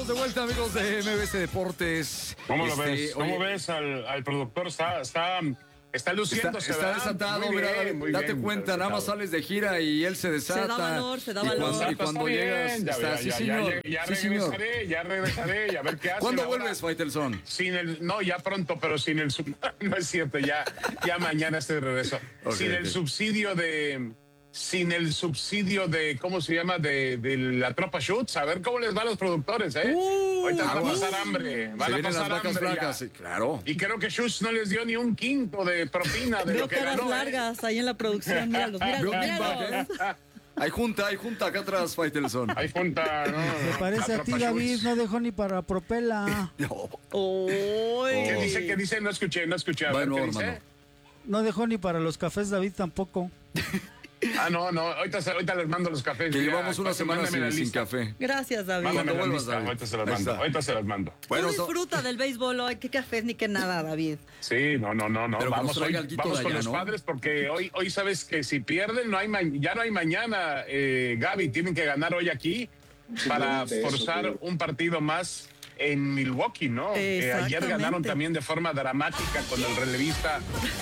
Estamos de vuelta, amigos de MBC Deportes. ¿Cómo lo ves? ¿Cómo ves al productor? Está luciéndose, está desatado, muy mira, bien, muy date bien, cuenta, nada más sales de gira y él se desata. Se da valor. Y cuando llegas, está, sí, señor. Ya Sí, señor. regresaré, a ver qué hace. ¿Cuándo vuelves, Faitelson? No, ya pronto, pero sin el no es cierto, ya mañana estoy de regreso. Okay, sin el subsidio de, ¿cómo se llama? De la tropa Schutz. A ver cómo les va a los productores, ¿eh? Ahorita van a pasar hambre. Van a pasar las vacas hambre flacas, sí, claro. Y creo que Schutz no les dio ni un quinto de propina de Veo lo que caras ganó. largas ahí en la producción. Míralos. Hay junta acá atrás, Faitelson. Hay junta, ¿no? Me parece a ti, David, no dejó ni para propela. ¿Qué dice? No escuché. A ver, Bueno, ¿qué hermano. dice? No dejó ni para los cafés, David, tampoco. No, ahorita les mando los cafés. Que Mira, llevamos una semana mándame la sin lista. café. Gracias, David. Mándame Cuando la vuelvas, lista, David. ahorita se las mando. Bueno, Tú disfruta del béisbol hoy. ¿Qué cafés ni qué nada, David? Sí, no. Pero Vamos, traiga alguito vamos de con allá, los ¿no? padres porque hoy sabes que si pierden ya no hay mañana, Gaby. Tienen que ganar hoy aquí para forzar un partido más en Milwaukee, ¿no? Ayer Exactamente. ganaron también de forma dramática con el relevista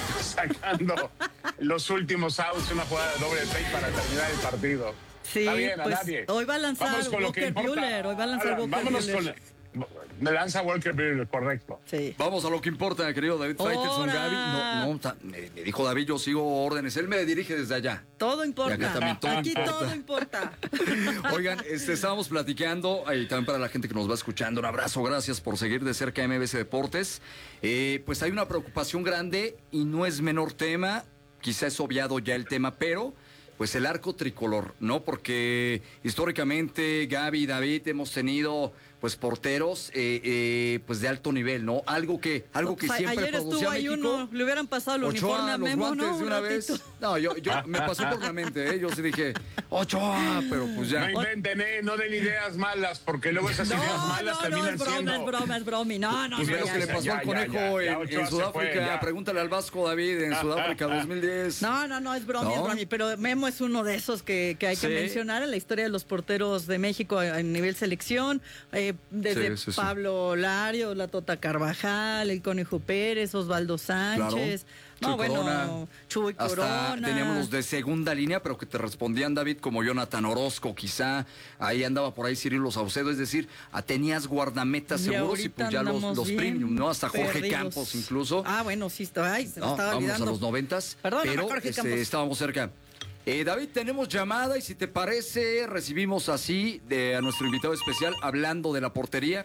sacando los últimos outs, una jugada de doble play para terminar el partido. Sí, Está bien, pues a nadie. hoy va a lanzar Vámonos con lo que Walker importa. Buehler. Hoy va a lanzar Walker Vámonos Buehler. me lanza Walker Buehler, correcto. Sí. Vamos a lo que importa, querido David Faitelson. ¡Hora! Gaby, me dijo David, yo sigo órdenes. Él me dirige desde allá. Todo importa. Y acá también todo Aquí importa. todo importa. Oigan, estábamos platicando, y también para la gente que nos va escuchando, un abrazo, gracias por seguir de cerca MBC Deportes. Pues hay una preocupación grande y no es menor tema, quizá es obviado ya el tema, pero pues el arco tricolor, ¿no? Porque históricamente Gaby y David hemos tenido pues porteros pues de alto nivel, ¿no? Algo que siempre Ayer producía estuvo ahí México. uno, le hubieran pasado el uniforme Ochoa, a los Memo, guantes ¿no? de Un una ratito. vez. No, yo me pasó por la mente, yo sí dije, Ochoa, pero pues ya. No inventen, no den ideas malas, porque luego esas ideas malas terminan es broma, siendo... es bromi. No, Pues ve lo que le pasó al conejo en Ochoa se Sudáfrica. fue, ya. Pregúntale al Vasco David en Sudáfrica 2010. No, es bromi, ¿No? es bromi. Pero Memo es uno de esos que hay Sí. que mencionar en la historia de los porteros de México a nivel selección. Desde Sí. Pablo Lario, la Tota Carvajal, el Conejo Pérez, Osvaldo Sánchez. Chuy Corona. Chuy Hasta Corona. teníamos los de segunda línea, pero que te respondían, David, como Jonathan Orozco, quizá. Ahí andaba por ahí Cirilo Saucedo. Es decir, tenías guardametas Y seguros y ahorita pues ya andamos los bien premium, ¿no? Hasta Jorge perdidos. Campos incluso. Bueno, sí, se me No, estaba vamos olvidando. a los 90s. Perdóname, pero Jorge Campos. estábamos cerca. David, tenemos llamada y si te parece, recibimos así a nuestro invitado especial hablando de la portería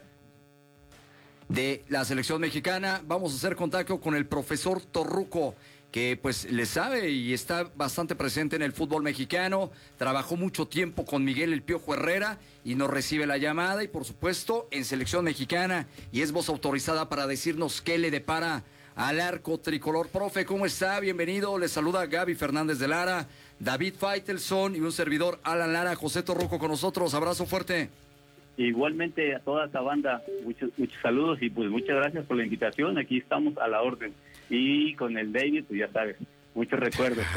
de la selección mexicana. Vamos a hacer contacto con el profesor Torruco, que pues le sabe y está bastante presente en el fútbol mexicano. Trabajó mucho tiempo con Miguel El Piojo Herrera y nos recibe la llamada y por supuesto en selección mexicana y es voz autorizada para decirnos qué le depara al arco tricolor. Profe, ¿cómo está? Bienvenido. Le saluda Gaby Fernández de Lara, David Faitelson y un servidor Alan Lara. José Torruco con nosotros. Abrazo fuerte. Igualmente a toda esta banda, muchos saludos y pues muchas gracias por la invitación. Aquí estamos a la orden. Y con el David, pues ya sabes, muchos recuerdos.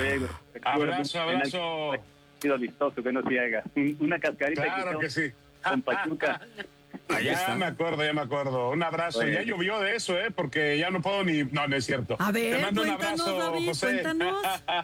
Abrazo. Sido vistoso que no se haga. Una cascarita Claro que sí. con Pachuca. Ya me acuerdo. Un abrazo. Bueno. Ya llovió de eso, porque ya no puedo ni... No es cierto. A ver, Te mando un cuéntanos, abrazo, David, José. cuéntanos.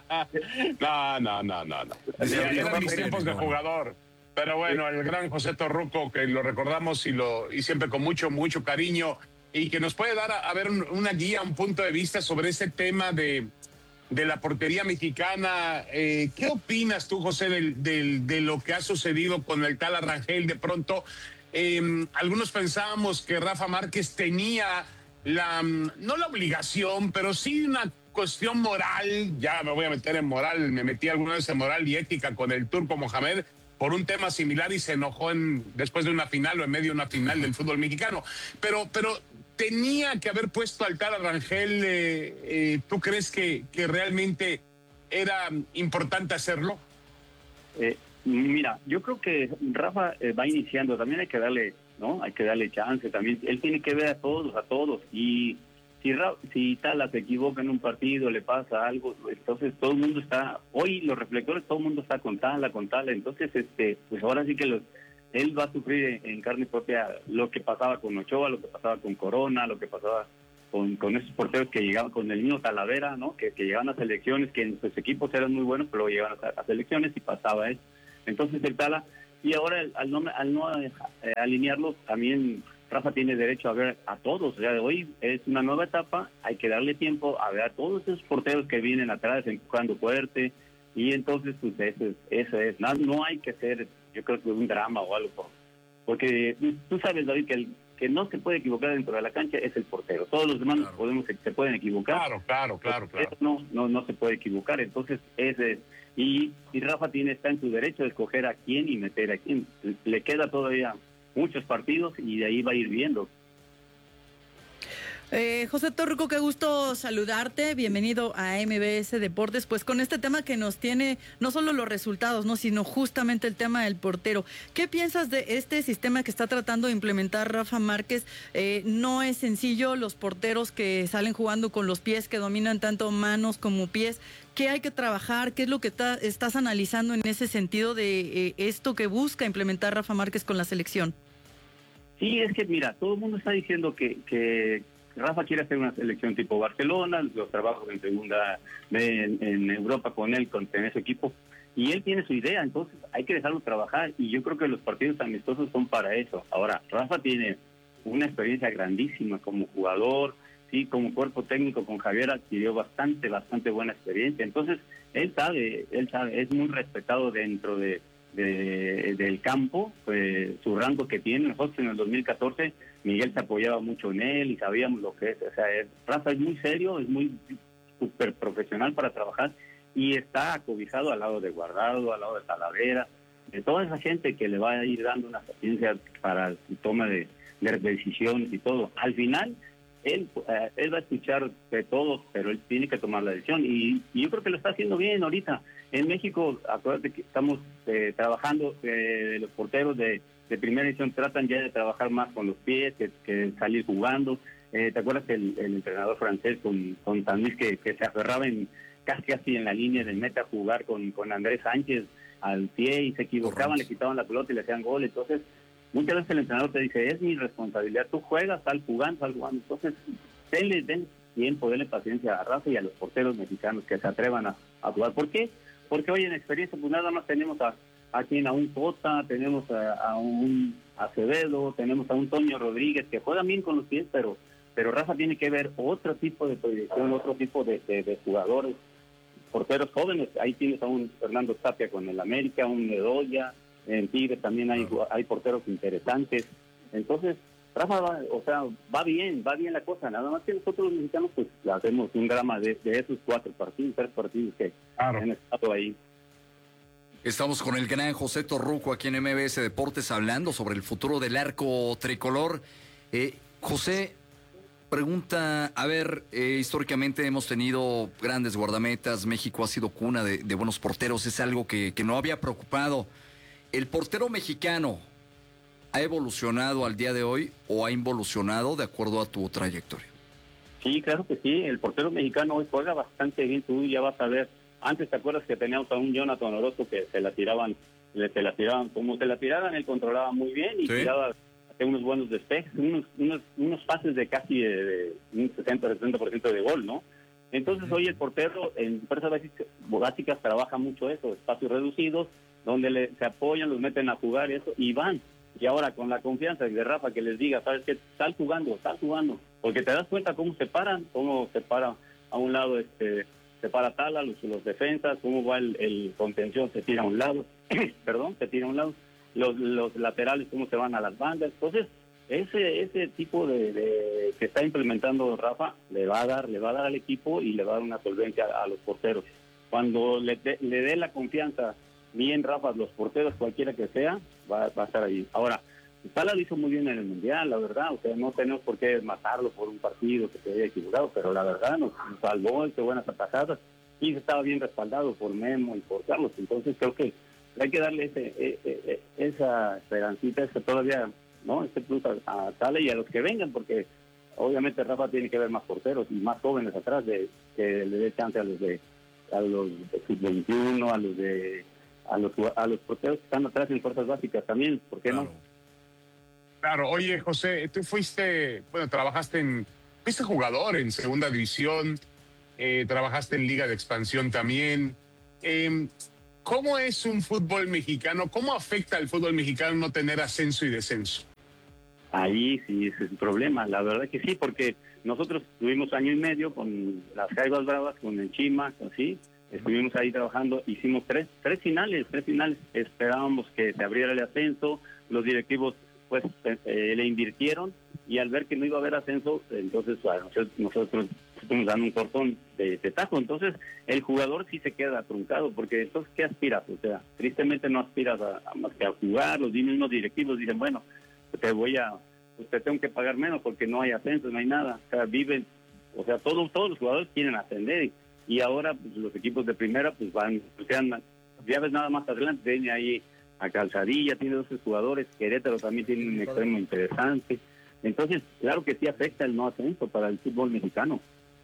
No. Sí, Ya eran mis sí, tiempos de no. jugador. Pero bueno, el gran José Torruco, que lo recordamos y siempre con mucho cariño, y que nos puede dar a ver una guía, un punto de vista sobre ese tema de la portería mexicana. ¿Qué opinas tú, José, de lo que ha sucedido con el tal Arrangel? De pronto, algunos pensábamos que Rafa Márquez tenía no la obligación, pero sí una cuestión moral. Ya me voy a meter en moral, me metí alguna vez en moral y ética con el Turco Mohamed por un tema similar y se enojó después de una final o en medio de una final del fútbol mexicano. Pero tenía que haber puesto al tal Arrangel. ¿Tú crees que realmente era importante hacerlo? Mira, yo creo que Rafa va iniciando, también hay que darle, ¿no? Hay que darle chance también. Él tiene que ver a todos. Y si Tala se equivoca en un partido, le pasa algo, entonces todo el mundo está, hoy los reflectores, todo el mundo está con Tala. Entonces, pues ahora sí que él va a sufrir en carne propia lo que pasaba con Ochoa, lo que pasaba con Corona, lo que pasaba con esos porteros que llegaban, con el niño Talavera, ¿no? Que llegaban a selecciones, que en sus equipos eran muy buenos, pero llegaban a selecciones y pasaba eso. Entonces el Tala, y ahora al no alinearlos, también Rafa tiene derecho a ver a todos. O sea, hoy es una nueva etapa, hay que darle tiempo a ver a todos esos porteros que vienen atrás empujando fuerte, y entonces pues eso es. No hay que hacer, yo creo que un drama o algo, porque tú sabes, David, que el que no se puede equivocar dentro de la cancha es el portero. Todos los demás se pueden equivocar. Claro. No se puede equivocar. Entonces, y Rafa está en su derecho de escoger a quién y meter a quién. Le queda todavía muchos partidos y de ahí va a ir viendo. José Torruco, qué gusto saludarte, bienvenido a MBS Deportes, pues con este tema que nos tiene no solo los resultados, no, sino justamente el tema del portero. ¿Qué piensas de este sistema que está tratando de implementar Rafa Márquez? No es sencillo, los porteros que salen jugando con los pies, que dominan tanto manos como pies. ¿Qué hay que trabajar? ¿Qué es lo que estás analizando en ese sentido de esto que busca implementar Rafa Márquez con la selección? Sí, es que mira, todo el mundo está diciendo que Rafa quiere hacer una selección tipo Barcelona, los trabajos en segunda en Europa con él, con ese equipo, y él tiene su idea, entonces hay que dejarlo trabajar, y yo creo que los partidos amistosos son para eso. Ahora, Rafa tiene una experiencia grandísima como jugador, sí, como cuerpo técnico con Javier adquirió bastante buena experiencia, entonces él sabe, es muy respetado dentro del campo, pues, su rango que tiene. Nosotros en el 2014 Miguel se apoyaba mucho en él y sabíamos lo que es. O sea, Rafa es muy serio, es muy súper profesional para trabajar y está acobijado al lado de Guardado, al lado de Talavera, de toda esa gente que le va a ir dando una paciencia para su toma de decisiones y todo. Al final, él va a escuchar de todos, pero él tiene que tomar la decisión y yo creo que lo está haciendo bien ahorita. En México, acuérdate que estamos trabajando, los porteros de primera edición tratan ya de trabajar más con los pies que salir jugando. ¿Te acuerdas que el entrenador francés con San Luis que se aferraba casi en la línea del meta a jugar con Andrés Sánchez al pie y se equivocaban, le quitaban la pelota y le hacían gol? Entonces, muchas veces el entrenador te dice, es mi responsabilidad, tú juegas, sal jugando. Entonces, denle tiempo, denle paciencia a Rafa y a los porteros mexicanos que se atrevan a jugar. ¿Por qué? Porque hoy en experiencia, pues nada más tenemos a un Cota, tenemos a un Acevedo, tenemos a un Toño Rodríguez que juegan bien con los pies, pero Rafa tiene que ver otro tipo de proyección, otro tipo de jugadores, porteros jóvenes. Ahí tienes a un Fernando Tapia con el América, un Bedoya, en Tigres también hay porteros interesantes. Entonces, Rafa va bien la cosa, nada más que nosotros los mexicanos pues hacemos un drama de esos 3 partidos que han estado ahí. Estamos con el gran José Torruco aquí en MBS Deportes hablando sobre el futuro del arco tricolor. José, pregunta, históricamente hemos tenido grandes guardametas, México ha sido cuna de buenos porteros, es algo que no había preocupado. ¿El portero mexicano ha evolucionado al día de hoy o ha involucionado de acuerdo a tu trayectoria? Sí, claro que sí, el portero mexicano hoy juega bastante bien, tú ya vas a ver. Antes, ¿te acuerdas que teníamos a un Jonathan Orozco que se la tiraban, como se la tiraran, él controlaba muy bien y tiraba unos buenos despejes, unos pases de casi de un 60-70% de gol, ¿no? Entonces hoy el portero en fuerzas básicas trabaja mucho eso, espacios reducidos, donde se apoyan, los meten a jugar y van. Y ahora con la confianza de Rafa que les diga, ¿sabes qué? Sal jugando, porque te das cuenta cómo se para a un lado se para Tala, los defensas, cómo va el contención, se tira a un lado, los laterales, cómo se van a las bandas. Entonces, ese tipo de que está implementando Rafa le va a dar al equipo y le va a dar una solvencia a los porteros. Cuando le dé la confianza bien Rafa, los porteros, cualquiera que sea, va a estar ahí. Ahora, Tala lo hizo muy bien en el Mundial, la verdad, no tenemos por qué matarlo por un partido que se haya equivocado, pero la verdad nos salvó, hizo buenas atajadas y estaba bien respaldado por Memo y por Carlos. Entonces creo que hay que darle esa esperancita, todavía, ¿no? Ese plus a Tala y a los que vengan, porque obviamente Rafa tiene que ver más porteros y más jóvenes atrás que le dé chance a los de sub-21, a los de a los porteros que están atrás en fuerzas básicas también, ¿por qué no? Claro, oye, José, tú fuiste jugador en segunda división, trabajaste en Liga de Expansión también. ¿Cómo es un fútbol mexicano? ¿Cómo afecta al fútbol mexicano no tener ascenso y descenso? Ahí sí ese es el problema, la verdad que sí, porque nosotros tuvimos año y medio con las Jaivas Bravas, con el Chima, así, estuvimos ahí trabajando, hicimos tres finales, esperábamos que se abriera el ascenso, los directivos pues le invirtieron y al ver que no iba a haber ascenso, entonces nosotros estuvimos dando un cortón de tajo, entonces el jugador sí se queda truncado, porque entonces ¿qué aspiras? O sea, tristemente no aspiras a más que a jugar, los mismos directivos dicen, bueno, te tengo que pagar menos porque no hay ascenso, no hay nada, o sea, todos los jugadores quieren ascender y ahora pues, los equipos de primera pues van, ya ves nada más adelante, tiene ahí a Calzadilla, tiene 12 jugadores, Querétaro también tiene un extremo interesante, entonces claro que sí afecta el no ascenso para el fútbol mexicano.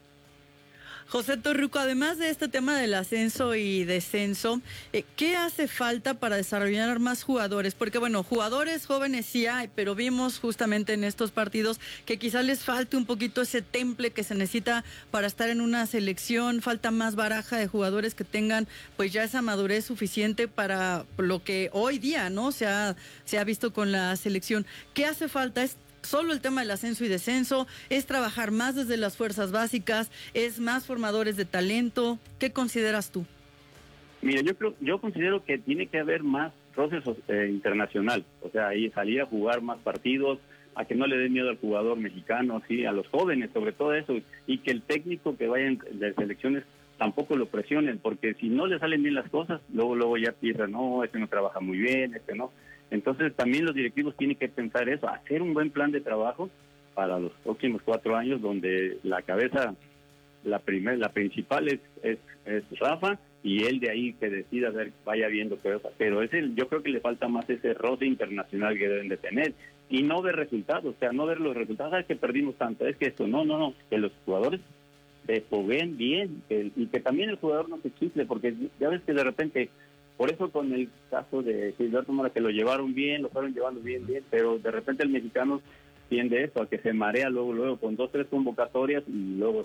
José Torruco, además de este tema del ascenso y descenso, ¿qué hace falta para desarrollar más jugadores? Porque bueno, jugadores jóvenes sí hay, pero vimos justamente en estos partidos que quizás les falte un poquito ese temple que se necesita para estar en una selección, falta más baraja de jugadores que tengan pues ya esa madurez suficiente para lo que hoy día, ¿no? Se ha visto con la selección. ¿Qué hace falta? ¿Es solo el tema del ascenso y descenso? ¿Es trabajar más desde las fuerzas básicas? ¿Es más formadores de talento? ¿Qué consideras tú? Mira, yo considero que tiene que haber más procesos internacional, o sea, ahí salir a jugar más partidos, a que no le dé miedo al jugador mexicano, así, a los jóvenes, sobre todo eso, y que el técnico que vaya de selecciones tampoco lo presionen, porque si no le salen bien las cosas, luego ya piensan, no, este no trabaja muy bien, este no. Entonces también los directivos tienen que pensar eso, hacer un buen plan de trabajo para los próximos 4 años, donde la cabeza, la principal es Rafa, y él de ahí que decida vaya viendo qué pasa. Pero yo creo que le falta más ese roce internacional que deben de tener, y no ver resultados, o sea, no ver los resultados, es que perdimos tanto, es que esto, no, que los jugadores se jueguen bien, y que también el jugador no se chifle, porque ya ves que de repente... Por eso con el caso de Gilberto Mora, que lo llevaron bien, lo fueron llevando bien, pero de repente el mexicano tiende eso, a que se marea luego con 2, 3 convocatorias y luego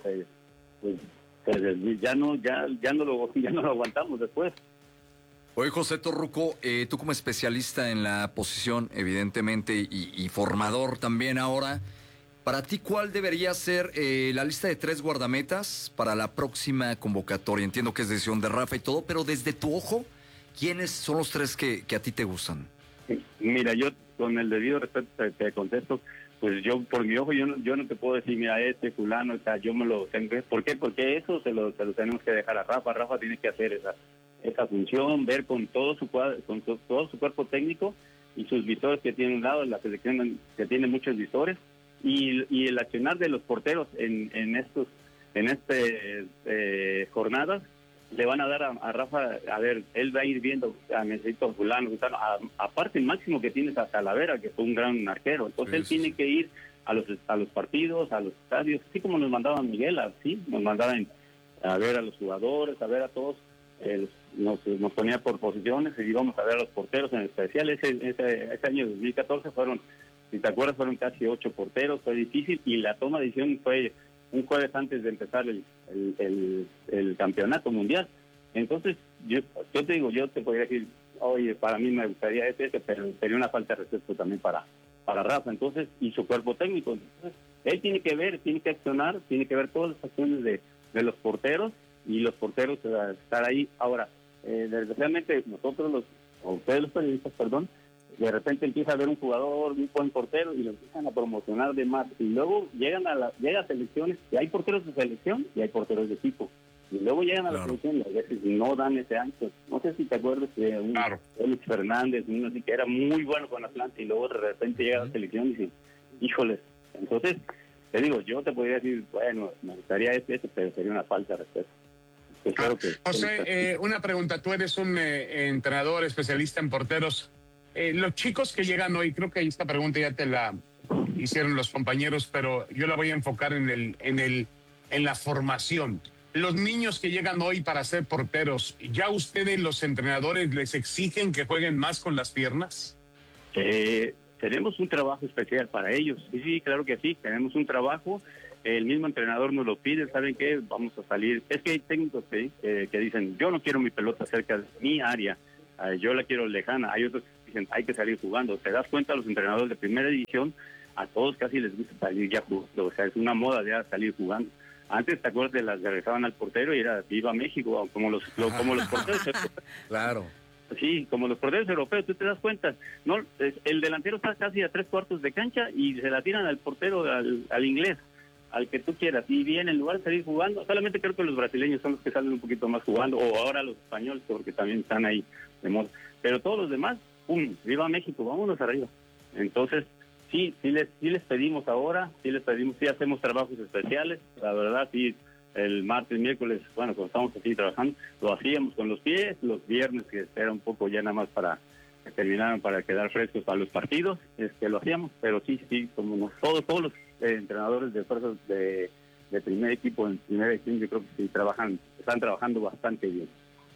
ya no lo aguantamos después. Oye, José Torruco, tú como especialista en la posición, evidentemente, y formador también ahora, para ti, ¿cuál debería ser la lista de 3 guardametas para la próxima convocatoria? Entiendo que es decisión de Rafa y todo, pero desde tu ojo, ¿quiénes son los 3 que a ti te gustan? Mira, yo con el debido respeto te contesto, pues yo por mi ojo yo no te puedo decir, mira, fulano, o sea, yo me lo tengo. ¿Por qué? Porque eso se lo tenemos que dejar a Rafa. Rafa tiene que hacer esa función, ver con todo su cuerpo técnico y sus visores que tiene un lado, la selección que tiene muchos visores, y el accionar de los porteros en estas jornadas le van a dar a Rafa, a ver, él va a ir viendo, necesito fulano, aparte el máximo que tienes a Talavera, que fue un gran arquero, entonces él tiene que ir a los partidos, a los estadios, así como nos mandaban Miguel, así nos mandaban a ver a los jugadores, a ver a todos, nos ponía por posiciones y íbamos a ver a los porteros en especial. Ese año 2014 fueron, si te acuerdas, fueron casi 8 porteros, fue difícil, y la toma de decisión fue un jueves antes de empezar el campeonato mundial. Entonces, yo te digo, yo te podría decir, oye, para mí me gustaría pero sería una falta de respeto también para Rafa, entonces, y su cuerpo técnico. Entonces, él tiene que ver, tiene que accionar, tiene que ver todas las acciones de los porteros, y los porteros estar ahí. Ahora, desgraciadamente, ustedes los periodistas, perdón, de repente empieza a ver un jugador, un buen portero, y lo empiezan a promocionar de más, y luego llega a selecciones, y hay porteros de selección y hay porteros de equipo, y luego llegan a la selección y a veces no dan ese ancho. No sé si te acuerdas de Félix Fernández, uno así que era muy bueno con Atlanta, y luego de repente llega a la selección y dice, híjoles. Entonces, te digo, yo te podría decir, bueno, me gustaría pero sería una falta de respeto. José, una pregunta, tú eres un entrenador especialista en porteros. Los chicos que llegan hoy, creo que esta pregunta ya te la hicieron los compañeros, pero yo la voy a enfocar en la formación. los niños que llegan hoy para ser porteros, ¿ya ustedes, los entrenadores, les exigen que jueguen más con las piernas? Tenemos un trabajo especial para ellos. Sí, claro que sí, tenemos un trabajo. El mismo entrenador nos lo pide, ¿saben qué? Vamos a salir. Es que hay técnicos que dicen, yo no quiero mi pelota cerca de mi área, yo la quiero lejana. Hay otros que dicen, hay que salir jugando. ¿Te das cuenta? Los entrenadores de primera división, a todos casi les gusta salir ya jugando. O sea, es una moda ya salir jugando. Antes, ¿te acuerdas de las que regresaban al portero y era Viva México? Como los porteros. Claro. Sí, como los porteros europeos, tú te das cuenta, no, el delantero está casi a 3/4 de cancha y se la tiran al portero, al inglés, al que tú quieras, y bien, en lugar de salir jugando, solamente creo que los brasileños son los que salen un poquito más jugando, o ahora los españoles, porque también están ahí de moda, pero todos los demás, ¡pum!, ¡viva México!, vámonos arriba. Entonces, sí les pedimos ahora, sí hacemos trabajos especiales, la verdad, sí. El martes, miércoles, bueno, cuando estamos así trabajando, lo hacíamos con los pies, los viernes, que era un poco ya nada más para que terminaran, para quedar frescos para los partidos, lo hacíamos, pero sí, como todos los entrenadores de fuerzas de primer equipo, en primera división, yo creo que sí están trabajando bastante bien.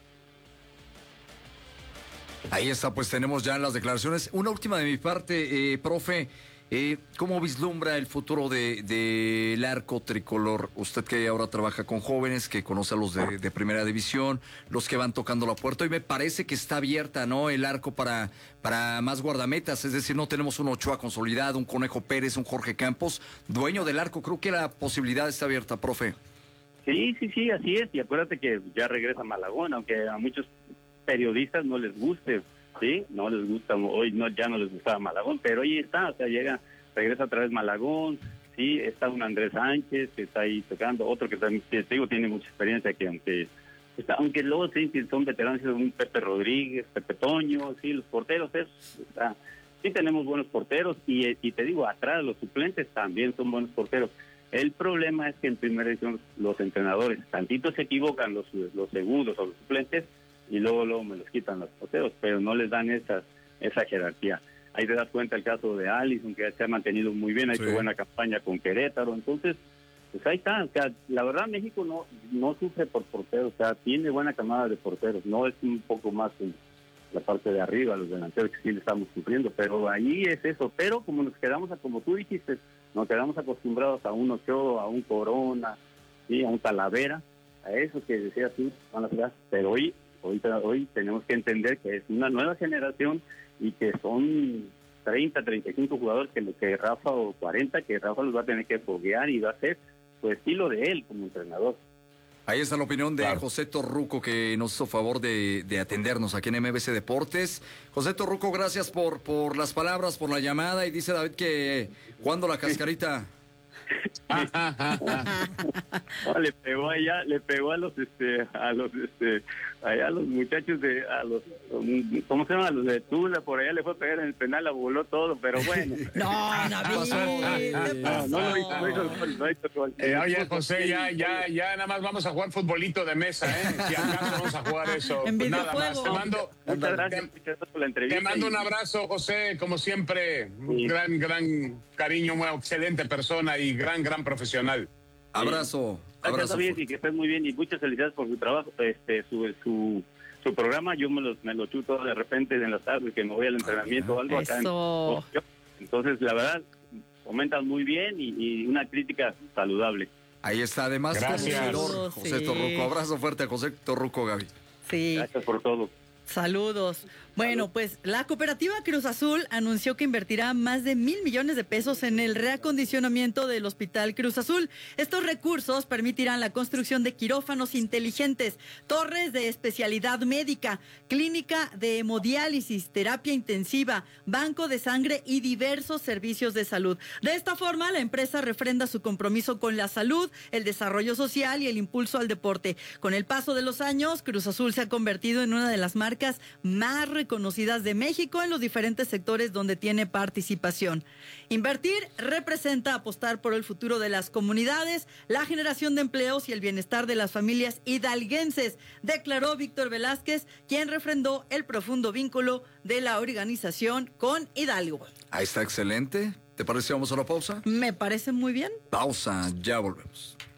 Ahí está, pues tenemos ya las declaraciones. Una última de mi parte, profe. ¿Cómo vislumbra el futuro del arco tricolor? Usted que ahora trabaja con jóvenes, que conoce a los de primera división, los que van tocando la puerta, y me parece que está abierta, ¿no?, el arco para más guardametas, es decir, no tenemos un Ochoa consolidado, un Conejo Pérez, un Jorge Campos, dueño del arco. Creo que la posibilidad está abierta, profe. Sí, así es, y acuérdate que ya regresa Malagón, aunque a muchos periodistas no les guste. Sí, no les gusta, hoy ya no les gustaba Malagón, pero ahí está, o sea, regresa otra vez Malagón, sí, está un Andrés Sánchez que está ahí tocando, otro que también, te digo, tiene mucha experiencia, que aunque luego sí son veteranos, un Pepe Rodríguez, Pepe Toño, sí, los porteros, sí tenemos buenos porteros, y te digo, atrás los suplentes también son buenos porteros. El problema es que en primera edición los entrenadores, tantito se equivocan los segundos o los suplentes, y luego me los quitan los porteros, pero no les dan esa jerarquía. Ahí te das cuenta el caso de Alisson, que se ha mantenido muy bien, ha hecho buena campaña con Querétaro, entonces, pues ahí está. O sea, la verdad México no sufre por porteros, o sea, tiene buena camada de porteros, no es un poco más en la parte de arriba, los delanteros que sí le estamos sufriendo, pero ahí es eso. Pero como nos quedamos, como tú dijiste, nos quedamos acostumbrados a un Ochoa, a un Corona, ¿sí?, a un Talavera, a eso que decías tú, van a jugar, pero hoy tenemos que entender que es una nueva generación y que son 30, 35 jugadores que Rafa, o 40, que Rafa los va a tener que foguear y va a ser su estilo de él como entrenador. Ahí está la opinión de José Torruco, que nos hizo favor de atendernos aquí en MBC Deportes. José Torruco, gracias por las palabras, por la llamada, y dice David que ¿cuándo la cascarita? No, le pegó a los muchachos ¿cómo se llama? A los de Tula, por allá le fue a pegar en el penal, la voló todo, pero bueno. No hizo gol. Oye, José, ya nada más vamos a jugar futbolito de mesa, Si acaso vamos a jugar eso. En Pues nada más. Muchas gracias por la entrevista. Te mando un abrazo, José, como siempre, un gran cariño, una excelente persona y gran profesional. Abrazo. Gracias, David, y que estés muy bien, y muchas felicidades por su trabajo, su programa. Yo me lo chuto de repente en las tardes, que me voy al entrenamiento o algo acá. Entonces, la verdad, comentan muy bien y una crítica saludable. Ahí está, además, conocedor, José Torruco. Abrazo fuerte a José Torruco, Gaby. Sí. Gracias por todo. Saludos. Bueno, pues la cooperativa Cruz Azul anunció que invertirá más de 1,000 millones de pesos en el reacondicionamiento del Hospital Cruz Azul. Estos recursos permitirán la construcción de quirófanos inteligentes, torres de especialidad médica, clínica de hemodiálisis, terapia intensiva, banco de sangre y diversos servicios de salud. De esta forma, la empresa refrenda su compromiso con la salud, el desarrollo social y el impulso al deporte. Con el paso de los años, Cruz Azul se ha convertido en una de las marcas más reconocidas de México en los diferentes sectores donde tiene participación. Invertir representa apostar por el futuro de las comunidades, la generación de empleos y el bienestar de las familias hidalguenses, declaró Víctor Velázquez, quien refrendó el profundo vínculo de la organización con Hidalgo. Ahí está, excelente. ¿Te parece? Vamos a la pausa. Me parece muy bien. Pausa, ya volvemos.